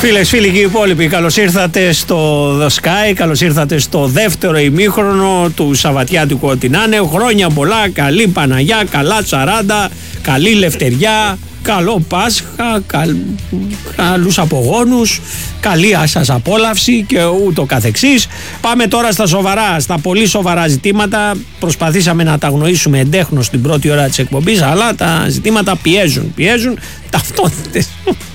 Φίλες, φίλοι και οι υπόλοιποι, καλώς ήρθατε στο The Sky, καλώς ήρθατε στο δεύτερο ημίχρονο του Σαββατιάτικου ό,τι να είναι. Χρόνια πολλά, καλή Παναγιά, καλά 40, καλή Λευτεριά, καλό Πάσχα, καλούς απογόνους, καλή σας απόλαυση και ούτω καθεξής. Πάμε τώρα στα σοβαρά, στα πολύ σοβαρά ζητήματα. Προσπαθήσαμε να τα αγνοήσουμε εντέχνως στην πρώτη ώρα της εκπομπής, αλλά τα ζητήματα πιέζουν ταυτότητες.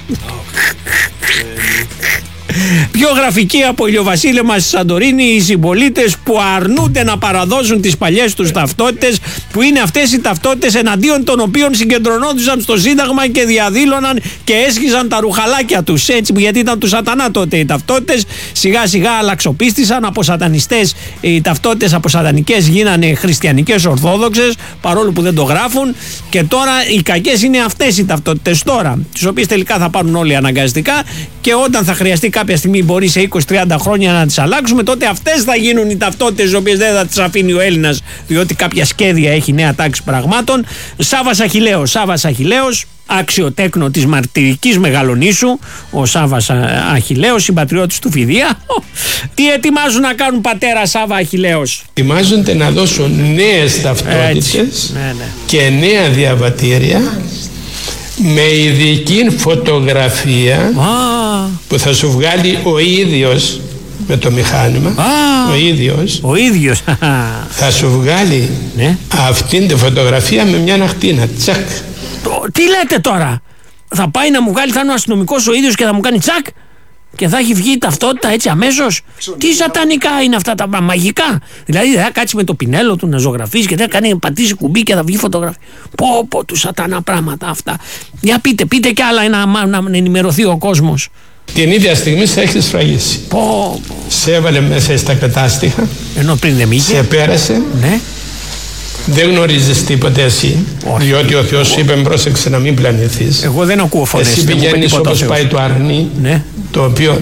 Πιο γραφική από ηλιοβασίλεμα στη Σαντορίνη οι συμπολίτες που αρνούνται να παραδώσουν τις παλιές τους ταυτότητες, που είναι αυτές οι ταυτότητες εναντίον των οποίων συγκεντρωνόντουσαν στο Σύνταγμα και διαδήλωναν και έσχιζαν τα ρουχαλάκια τους, έτσι, γιατί ήταν του σατανά τότε οι ταυτότητες. Σιγά σιγά αλλαξοπίστησαν από σατανιστές, οι ταυτότητες από σατανικές γίνανε χριστιανικές ορθόδοξες, παρόλο που δεν το γράφουν, και τώρα οι κακές είναι αυτές οι ταυτότητες τώρα, τις οποίες τελικά θα πάρουν όλοι αναγκαστικά, και όταν θα χρειαστεί κάποια στιγμή, μπορεί σε 20-30 χρόνια να τις αλλάξουμε, τότε αυτές θα γίνουν οι ταυτότητες, τις οποίες δεν θα τις αφήνει ο Έλληνας, διότι κάποια σχέδια έχει νέα τάξη πραγμάτων. Σάββας Αχιλλέος, άξιο τέκνο της μαρτυρικής Μεγαλονήσου, ο Σάββας Αχιλλέος, συμπατριώτης του Φιδία. Τι ετοιμάζουν να κάνουν, πατέρα Σάββα Αχιλλέος? Ετοιμάζονται να δώσουν νέες ταυτότητες και νέα διαβατήρια με ειδική φωτογραφία που θα σου βγάλει ο ίδιος με το μηχάνημα. Ο ίδιος θα σου βγάλει αυτήν τη φωτογραφία με μια ακτίνα. Τσακ. Τι λέτε τώρα? Θα πάει να μου βγάλει, θα είναι ο αστυνομικός ο ίδιος και θα μου κάνει τσακ και θα έχει βγει η ταυτότητα έτσι αμέσως? Τι σατανικά είναι αυτά τα μαγικά? Δηλαδή δεν θα κάτσει με το πινέλο του να ζωγραφίσει και δεν θα κάνει, πατήσει κουμπί και θα βγει φωτογραφία? Πω του σατανά πράγματα αυτά. Για πείτε κι άλλα να ενημερωθεί ο κόσμος. Την ίδια στιγμή σε έχει σφραγίσει. Σε έβαλε μέσα στα κατάστοιχα. Ενώ πριν δεν είχε. Σε πέρασε. Ναι. Δεν γνωρίζεις τίποτε εσύ. Διότι ο Θεός σου είπε πρόσεξε να μην πλανηθείς. Εγώ δεν ακούω φωνές. Εσύ πηγαίνεις όπως πάει το αρνί, το οποίο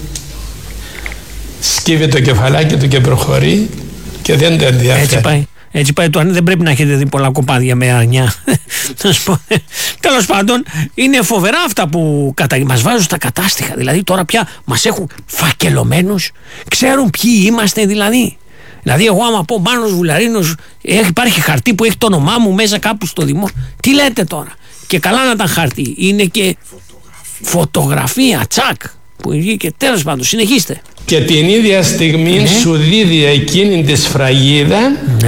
σκύβει το κεφαλάκι του και προχωρεί και δεν το ενδιαφέρει. Έτσι πάει το αρνί, δεν πρέπει να έχετε δει πολλά κοπάδια με αρνιά. Τέλος πάντων, είναι φοβερά αυτά που μας βάζουν στα κατάστοιχα. Δηλαδή τώρα πια μας έχουν φακελωμένους, ξέρουν ποιοι είμαστε δηλαδή. Δηλαδή εγώ άμα πω Μάνος Βουλαρίνος, υπάρχει χαρτί που έχει το όνομά μου μέσα κάπου στο δημόσιο. Τι λέτε τώρα? Και καλά να ήταν χαρτί, είναι και φωτογραφία, τσακ, που βγήκε. Τέλος πάντων, συνεχίστε. Και την ίδια στιγμή σου δίδει εκείνη τη σφραγίδα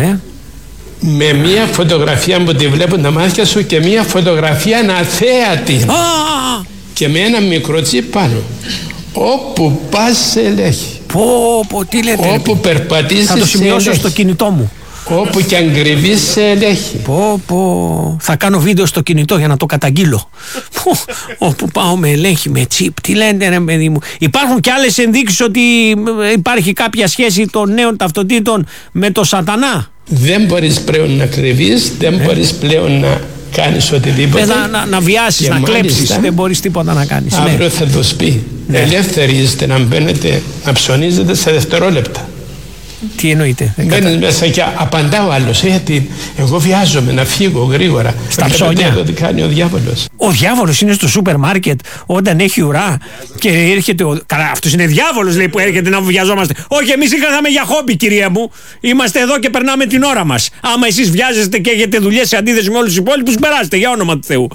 με μια φωτογραφία που τη βλέπουν τα μάτια σου και μια φωτογραφία αθέατη και με ένα μικρό τσίπ πάνω. Όπου πας σε ελέγχει. Τι λέτε? Όπου περπατήσεις θα το σημειώσω στο κινητό μου. Όπου και αν κρυβείς σε ελέγχει. Θα κάνω βίντεο στο κινητό για να το καταγγείλω. Όπου πάω με ελέγχει, με τσίπ. Τι λένε ρε παιδί μου? Υπάρχουν και άλλες ενδείξεις ότι υπάρχει κάποια σχέση των νέων ταυτοτήτων με το σατανά? Δεν μπορείς πλέον να κρυβείς, δεν μπορείς πλέον να κάνεις οτιδήποτε. Να βιάσεις, να κλέψεις, δεν μπορείς τίποτα να κάνεις. Αύριο θα τους πει ελεύθεροι είστε να μπαίνετε, να ψωνίζετε σε δευτερόλεπτα. Τι εννοείται? Μπαίνεις μέσα και απαντά ο άλλος, γιατί εγώ βιάζομαι να φύγω γρήγορα. Στα ψώνια. Το κάνει ο διάβολος. Ο διάβολος είναι στο σούπερ μάρκετ όταν έχει ουρά και έρχεται. Καλά, αυτός είναι διάβολος, λέει, που έρχεται να βιαζόμαστε. Όχι, εμείς είχαμε για χόμπι, κυρία μου. Είμαστε εδώ και περνάμε την ώρα μας. Άμα εσείς βιάζεστε και έχετε δουλειές σε αντίθεση με όλους τους υπόλοιπους, περάστε για όνομα του Θεού.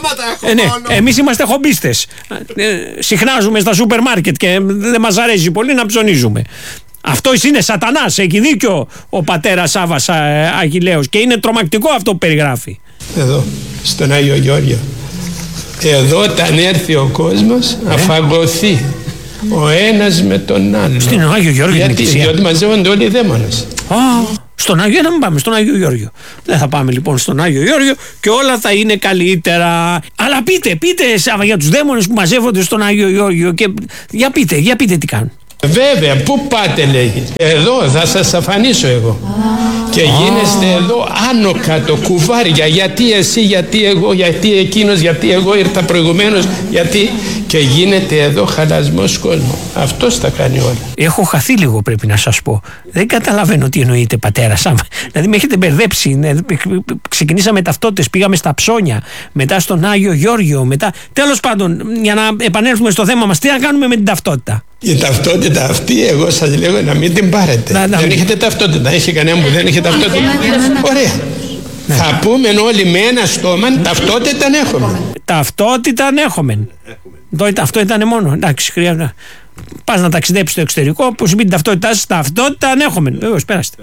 Εμείς είμαστε χομπίστες. Συχνάζουμε στα σούπερ μάρκετ και δεν μας αρέσει πολύ να ψωνίζουμε. Αυτό είναι σατανάς, έχει δίκιο ο πατέρας Σάββας Αχιλλέος και είναι τρομακτικό αυτό που περιγράφει. Εδώ, στον Άγιο Γεώργιο. Εδώ όταν έρθει ο κόσμος αφαγωθεί ο ένας με τον άλλο. Στην Άγιο Γεώργιο. Διότι μαζεύονται όλοι οι δαίμονες. Στον Άγιο να μην πάμε, στον Άγιο Γεώργιο. Δεν θα πάμε λοιπόν στον Άγιο Γεώργιο και όλα θα είναι καλύτερα. Αλλά πείτε Σάββα για τους δαίμονες που μαζεύονται στον Άγιο Γεώργιο και για πείτε τι κάνουν. Βέβαια, πού πάτε λέγει? Εδώ θα σας αφανίσω εγώ. Και γίνεστε εδώ άνω κάτω κουβάρια. Γιατί εσύ, γιατί εγώ, γιατί εκείνος, γιατί εγώ ήρθα προηγουμένως, γιατί και γίνεται εδώ χαλασμός κόσμου. Αυτός τα κάνει όλα. Έχω χαθεί λίγο, πρέπει να σας πω. Δεν καταλαβαίνω τι εννοείται πατέρας. Δηλαδή με έχετε μπερδέψει. Ξεκινήσαμε ταυτότητες, πήγαμε στα ψώνια, μετά στον Άγιο Γεώργιο, μετά. Τέλος πάντων, για να επανέλθουμε στο θέμα μας, τι να κάνουμε με την ταυτότητα? Η ταυτότητα αυτή, εγώ σας λέω να μην την πάρετε. Δεν έχετε ταυτότητα. Έχει κανένα που δεν έχει ταυτότητα? Ωραία. Ναι. Θα πούμε όλοι με ένα στόμα ταυτότητα έχουμε. Ταυτότητα έχουμε. Αυτό ήταν μόνο. Εντάξει, χρειάζεται. Πας να ταξιδέψεις στο εξωτερικό, που σου πει την ταυτότητά σας, ταυτότητα έχουμε. Βεβαίως, πέραστε.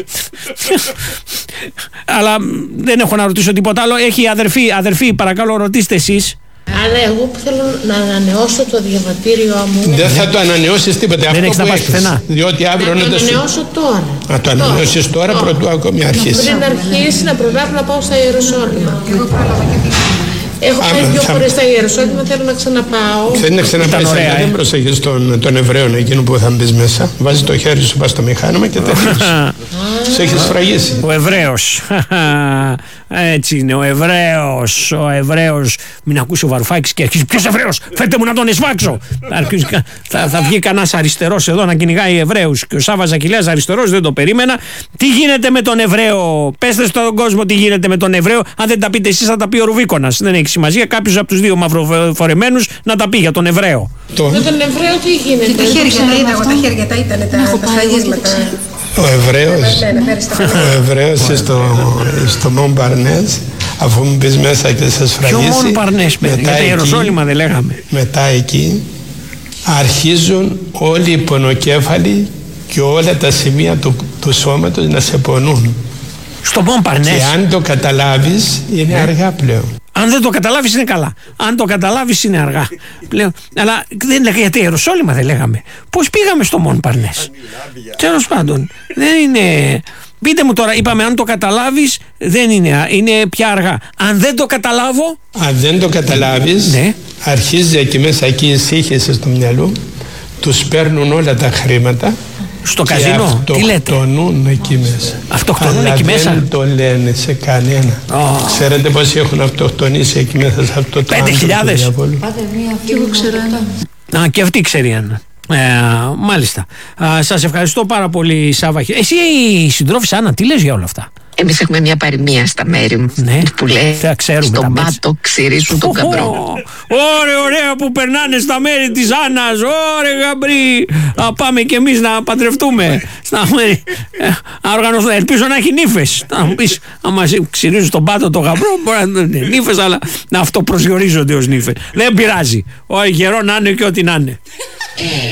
Αλλά δεν έχω να ρωτήσω τίποτα άλλο. Έχει αδερφή, παρακαλώ, ρωτήστε εσείς. Αλλά εγώ που θέλω να ανανεώσω το διαβατήριό μου. Δεν θα το ανανεώσεις τίποτα. Δεν έχεις να πας πουθενά. Διότι αύριο να το ανανεώσω τώρα. Να το ανανεώσεις τώρα, πρωτού ακόμη αρχίσει. Πριν αρχίσει να προλάβω να πάω στα Ιεροσόλυμα. Έχω πάει 2 φορές στα Ιεροσόλυμα, θέλω να ξαναπάω. Θέλει να ξαναπάει, δεν προσέχεις τον Εβραίο εκείνο που θα μπεις μέσα. Βάζει το χέρι σου, πας στο μηχάνημα και τελείως. Σε έχεις σφραγίσει. Ο Εβραίος. Έτσι είναι, ο Εβραίος. Μην ακούσει ο Βαρουφάκης και αρχίζει. Ποιος Εβραίος? Φέρτε μου να τον εσφάξω. Θα βγει κανένας αριστερός εδώ να κυνηγάει Εβραίους. Και ο Σάββας Ακηλέας αριστερός, δεν το περίμενα. Τι γίνεται με τον Εβραίο? Πέστε στον κόσμο τι γίνεται με τον Εβραίο. Αν δεν τα πείτε εσείς, θα τα πει ο Ρουβίκονας. Δεν έχει σημασία. Κάποιος από τους δύο μαυροφορεμένους να τα πει για τον Εβραίο. Με τον Εβραίο τι γίνεται? Τα χέρια τα ήταν τα σφραγίσματα. Ο Εβραίος στο Μον Παρνές, αφού μου πεις μέσα και σε σφραγίσει. Ποιο Μον Παρνές, για τα Ιεροσόλυμα δεν λέγαμε. Μετά εκεί αρχίζουν όλοι οι πονοκέφαλοι και όλα τα σημεία του σώματος να σε πονούν. Στο Μον Παρνές. Και αν το καταλάβεις είναι αργά πλέον. Αν δεν το καταλάβεις είναι καλά. Αν το καταλάβεις είναι αργά πλέον. Αλλά δεν λέγαμε για τα Ιεροσόλυμα, δεν λέγαμε. Πώς πήγαμε στο Μον Παρνές? Τέλος πάντων, δεν είναι. Πείτε μου τώρα, είπαμε αν το καταλάβεις δεν είναι πια αργά. Αν δεν το καταλάβω. Αν δεν το καταλάβεις, ναι. Αρχίζει εκεί μέσα, εκεί η σύγχυση στο μυαλό, τους παίρνουν όλα τα χρήματα. Στο καζίνο, τι λέτε? Αυτοκτονούν εκεί μέσα. Αυτοκτονούν εκεί μέσα. Δεν το λένε σε κανένα. Ξέρετε πόσοι έχουν αυτοκτονήσει εκεί μέσα σε αυτό το 5.000. Και εγώ ξέρω ένα. Και αυτή ξέρει ένα. Μάλιστα. Σας ευχαριστώ πάρα πολύ, Σάββα. Εσύ η συντρόφισσα Άννα, τι λες για όλα αυτά? Εμείς έχουμε μια παροιμία στα μέρη μου, ναι, που λέει στον πάτο ξυρίζουν τον καμπρό. Ωραία που περνάνε στα μέρη της Άννας. Ωραία γαμπρί. Θα πάμε κι εμείς να παντρευτούμε. Ελπίζω να έχει νύφες. Θα μου πεις, άμα ξυρίζουν στον πάτο το γαμπρό, μπορεί να είναι νύφες, αλλά να αυτοπροσδιορίζονται ως νύφες. Δεν πειράζει. Όχι, γερό να είναι και ό,τι να είναι.